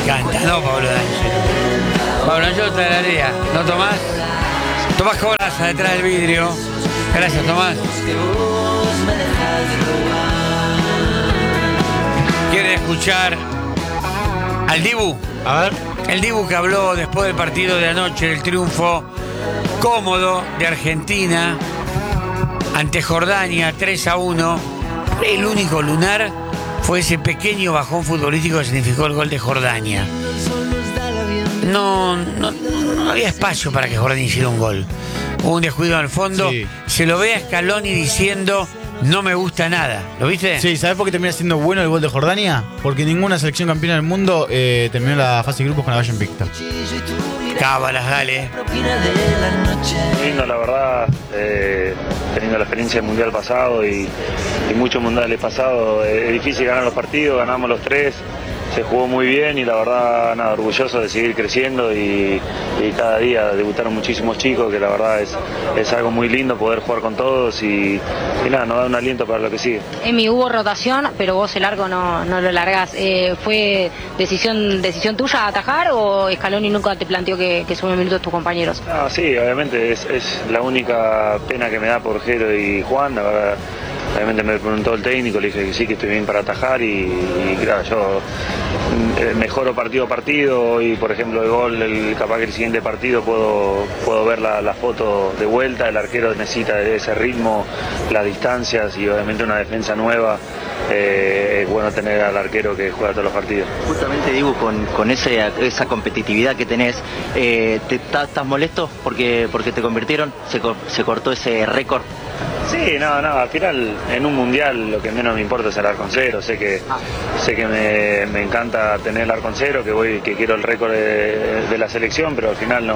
encanta, no Pablo D'Angelo. Pablo D'Angelo tararea. ¿No Tomás? Tomás Cobraza detrás del vidrio. Gracias, Tomás. ¿Quieren escuchar al Dibu? A ver. El Dibu que habló después del partido de anoche, del triunfo cómodo de Argentina ante Jordania 3-1. El único lunar fue ese pequeño bajón futbolístico que significó el gol de Jordania. No había espacio para que Jordania hiciera un gol. Hubo un descuido al fondo. Sí. Se lo ve a Scaloni diciendo: no me gusta nada. ¿Lo viste? Sí, ¿sabés por qué termina siendo bueno el gol de Jordania? Porque ninguna selección campeona del mundo terminó la fase de grupos con la valla invicta. Cábalas, dale. Lindo, la verdad, teniendo la experiencia del Mundial pasado y muchos mundiales pasados, es difícil ganar los partidos, ganamos los 3, se jugó muy bien y la verdad, nada, orgulloso de seguir creciendo y cada día debutaron muchísimos chicos, que la verdad es algo muy lindo poder jugar con todos y nada, nos da un aliento para lo que sigue. Emi, hubo rotación, pero vos el largo no lo largás. ¿Fue decisión tuya atajar o Scaloni nunca te planteó que sume minutos tus compañeros? Ah, sí, obviamente es la única pena que me da por Jero y Juan, la verdad. Obviamente me preguntó el técnico, le dije que sí, que estoy bien para atajar y claro, yo mejoro partido a partido y por ejemplo el gol, capaz que el siguiente partido puedo ver la foto de vuelta, el arquero necesita de ese ritmo, las distancias y obviamente una defensa nueva, es bueno tener al arquero que juega todos los partidos. Justamente Dibu, con esa competitividad que tenés, ¿estás molesto porque te convirtieron? ¿Se cortó ese récord? Sí, no, al final en un mundial lo que menos me importa es el arco en cero. Sé que me encanta tener el arco en cero, que quiero el récord de la selección, pero al final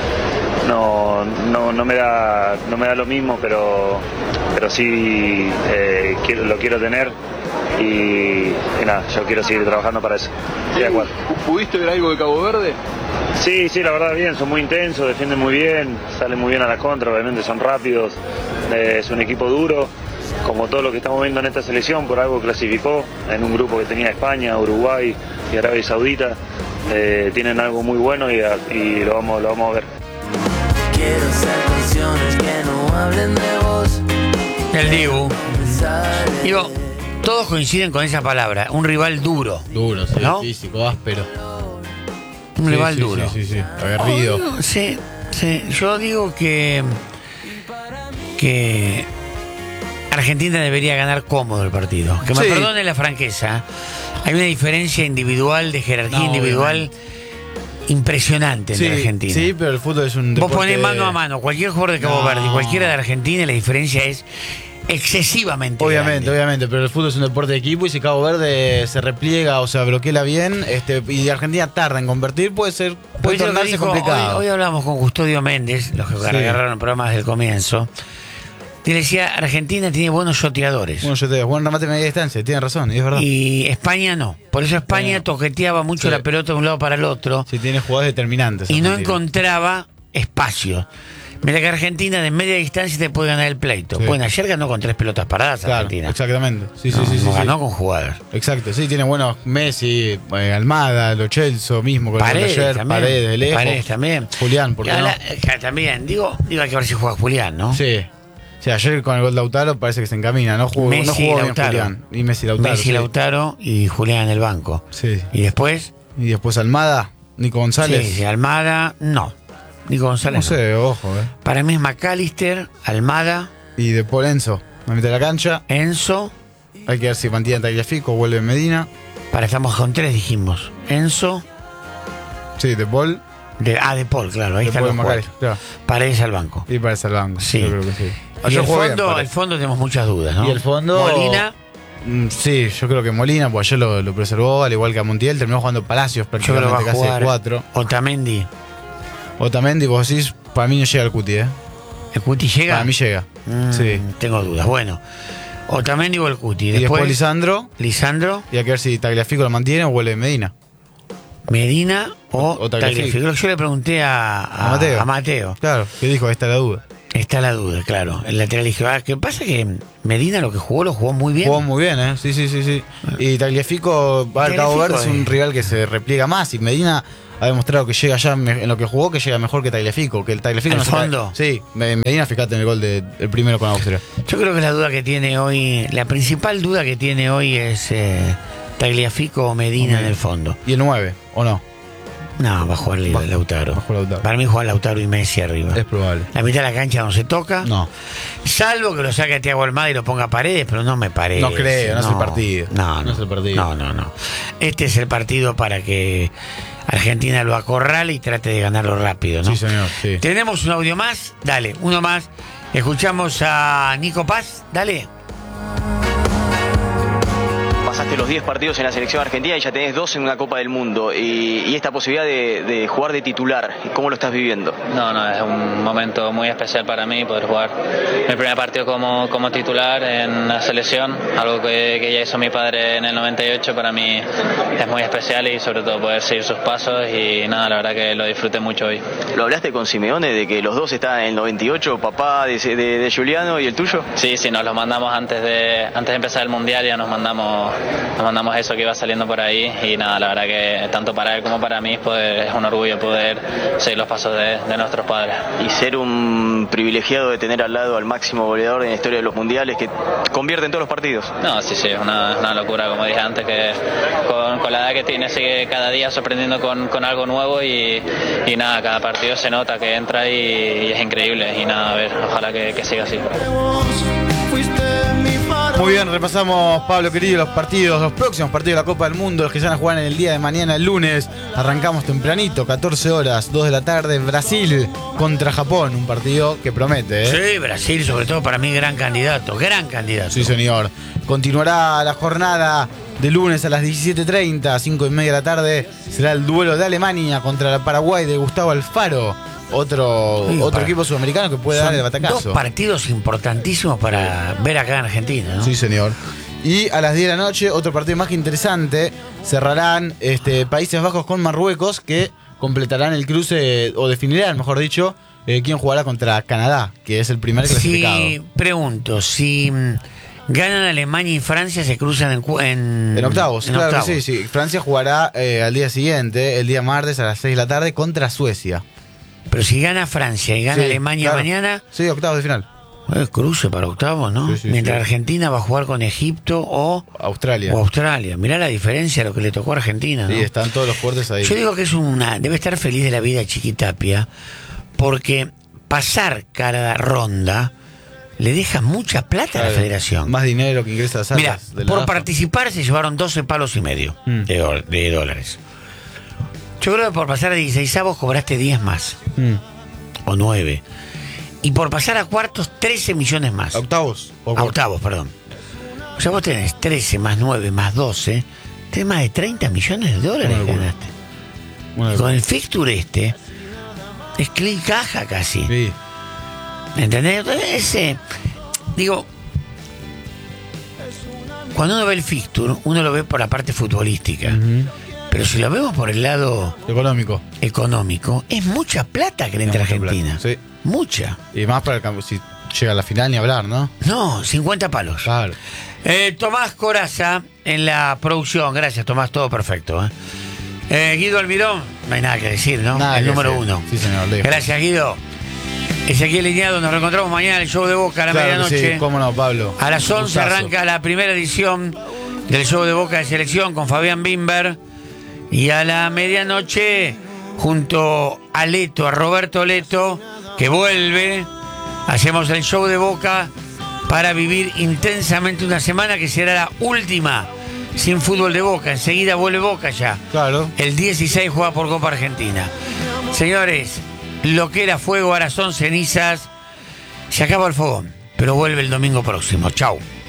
no me da lo mismo, pero sí lo quiero tener y nada, yo quiero seguir trabajando para eso. Estoy de acuerdo. ¿Pudiste ver algo de Cabo Verde? Sí, la verdad bien, son muy intensos, defienden muy bien, salen muy bien a la contra, obviamente son rápidos, es un equipo duro, como todo lo que estamos viendo en esta selección, por algo clasificó en un grupo que tenía España, Uruguay y Arabia Saudita, tienen algo muy bueno y lo vamos a ver. Quiero hacer canciones que no hablen de vos. El Dibu. Digo, todos coinciden con esa palabra, un rival duro. Duro, sí, ¿no? físico, áspero. Un rival duro. Sí, aguerrido. Sí, yo digo que Argentina debería ganar cómodo el partido. Que me perdone la franqueza. Hay una diferencia individual, de jerarquía individual impresionante entre Argentina. Sí, pero el fútbol es un deporte... Vos ponés mano a mano cualquier jugador de Cabo Verde y cualquiera de Argentina y la diferencia es excesivamente Obviamente, pero el fútbol es un deporte de equipo y si Cabo Verde se repliega, o sea, bloquea bien, y Argentina tarda en convertir, puede tornarse complicado. Hoy hablamos con Custodio Méndez, los que agarraron programas desde el comienzo, y le decía, Argentina tiene buenos shoteadores. Buen remate de media distancia, tiene razón, y es verdad. Y España no. Por eso España toqueteaba mucho la pelota de un lado para el otro. Sí, tiene jugadores determinantes. Y no encontraba espacio. Mira que Argentina de media distancia te puede ganar el pleito. Sí. Bueno, ayer ganó con 3 pelotas paradas Argentina. Exactamente. Ganó con jugadas. Exacto, sí, tiene buenos Messi, Almada, Lo Celso mismo, con Paredes también. Paredes de lejos. Paredes también. Julián, ¿por qué no? También, digo, hay que ver si juega Julián, ¿no? Sí. O sea, ayer con el gol de Lautaro parece que se encamina, no jugó bien Julián. Y Messi, Lautaro y Julián en el banco. Sí. ¿Y después? Almada, Nico González. Sí, Almada, no. Nico González no sé, ojo. Para mí es McAllister, Almada. Y de Paul Enzo. Me mete a la cancha. Enzo. Hay que ver si mantiene Tagliafico o vuelve Medina. Estamos con 3, dijimos. Enzo. Sí, de Paul. De Paul, claro. Ahí están los cuatro. Claro. Paredes al banco. Y Paredes al banco. Sí. Yo creo que sí. Y el fondo tenemos muchas dudas, ¿no? Y el fondo... Molina. Sí, yo creo que Molina, pues ayer lo preservó, al igual que a Montiel, terminó jugando Palacios prácticamente casi de 4. Otamendi, vos decís, para mí no llega el Cuti, ¿eh? ¿El Cuti llega? Para mí llega, sí. Tengo dudas. Bueno, Otamendi o el Cuti. Y después Lisandro. Y hay que ver si Tagliafico lo mantiene o vuelve Medina. Medina o Tagliafico. Yo le pregunté a Mateo. Claro, que dijo, esta es la duda. Está la duda, claro. El lateral izquierdo. ¿Qué pasa? Que Medina lo jugó muy bien. Jugó muy bien, ¿eh? Sí. Y Tagliafico, Cabo Verde es un rival que se repliega más. Y Medina ha demostrado que llega ya en lo que jugó, que llega mejor que Tagliafico. Que el Tagliafico ¿Al fondo? Sí, Medina, fíjate en el gol el primero con Austria. Yo creo que la duda que tiene hoy, la principal duda que tiene hoy es Tagliafico o Medina en el fondo. ¿Y el 9 o no? No, va a jugar Lautaro. Para mí juega Lautaro y Messi arriba. Es probable. La mitad de la cancha no se toca. No. Salvo que lo saque a Thiago Almada y lo ponga a Paredes, pero no me parece. No creo, no es el partido. No es el partido. No. Este es el partido para que Argentina lo acorrale y trate de ganarlo rápido, ¿no? Sí, señor, sí. ¿Tenemos un audio más? Dale, uno más. Escuchamos a Nico Paz. Dale. Pasaste los 10 partidos en la selección argentina y ya tenés 2 en una Copa del Mundo. Y esta posibilidad de jugar de titular, ¿cómo lo estás viviendo? No, es un momento muy especial para mí poder jugar mi primer partido como titular en la selección, algo que ya hizo mi padre en el 98, para mí es muy especial y sobre todo poder seguir sus pasos y nada, la verdad que lo disfruté mucho hoy. ¿Lo hablaste con Simeone de que los dos están en el 98, papá de Juliano y el tuyo? Sí, nos lo mandamos antes de empezar el Mundial, ya nos mandamos eso que iba saliendo por ahí y nada, la verdad que tanto para él como para mí es un orgullo poder seguir los pasos de nuestros padres. Y ser un privilegiado de tener al lado al máximo goleador en la historia de los mundiales que convierte en todos los partidos. No, sí, es una locura, como dije antes, que con la edad que tiene sigue cada día sorprendiendo con algo nuevo y nada, cada partido se nota que entra y es increíble y nada, a ver, ojalá que siga así. Muy bien, repasamos, Pablo querido, los próximos partidos de la Copa del Mundo, los que se van a jugar en el día de mañana, el lunes. Arrancamos tempranito, 14 horas, 2 de la tarde, Brasil contra Japón, un partido que promete, ¿eh? Sí, Brasil, sobre todo para mí, gran candidato. Sí, señor. Continuará la jornada de lunes a las 17:30, 5:30 de la tarde, será el duelo de Alemania contra el Paraguay de Gustavo Alfaro. Otro equipo sudamericano que puede dar el batacazo. 2 partidos importantísimos para ver acá en Argentina, ¿no? Sí, señor. Y a las 10 de la noche, otro partido más que interesante. Cerrarán Países Bajos con Marruecos, que completarán el cruce, o definirán, mejor dicho, quién jugará contra Canadá, que es el primer clasificado. Sí, pregunto, si ganan Alemania y Francia, se cruzan en octavos. Claro octavos. Que sí. Francia jugará al día siguiente, el día martes a las 6 de la tarde, contra Suecia. Pero si gana Francia y gana Alemania mañana... Sí, octavos de final. Cruce para octavos, ¿no? Sí, mientras Argentina va a jugar con Egipto o Australia. Mirá la diferencia, lo que le tocó a Argentina, ¿no? Sí, están todos los fuertes ahí. Yo digo que debe estar feliz de la vida Chiquitapia, porque pasar cada ronda le deja mucha plata a la federación. Más dinero que ingresa a salas. Mira, por participar se llevaron 12 palos y medio de dólares. Yo creo que por pasar a 16avos cobraste 10 más. O 9. Y por pasar a cuartos, 13 millones más. ¿Octavos? Octavos, perdón. O sea, vos tenés 13 más 9 más 12. Tenés más de 30 millones de dólares que ganaste. Y con el fixture es clic caja casi. Sí. ¿Entendés? Entonces, digo, cuando uno ve el fixture, uno lo ve por la parte futbolística. Pero si lo vemos por el lado económico, es mucha plata que le entra a Argentina. Sí. Mucha. Y más para el campo, si llega a la final ni hablar, ¿no? No, 50 palos. Claro. Tomás Coraza en la producción. Gracias, Tomás, todo perfecto. Guido Almirón, no hay nada que decir, ¿no? Nada el que número decir. 1. Sí, señor. Gracias, Guido. Ezequiel Liñado, nos reencontramos mañana en el show de Boca a la medianoche. Sí, cómo no, Pablo. A las 11 arranca la primera edición del show de Boca de Selección con Fabián Bimber. Y a la medianoche, junto a Leto, a Roberto Leto, que vuelve, hacemos el show de Boca para vivir intensamente una semana que será la última sin fútbol de Boca. Enseguida vuelve Boca ya. Claro. El 16 juega por Copa Argentina. Señores, lo que era fuego ahora son cenizas. Se acaba el fogón, pero vuelve el domingo próximo. Chau.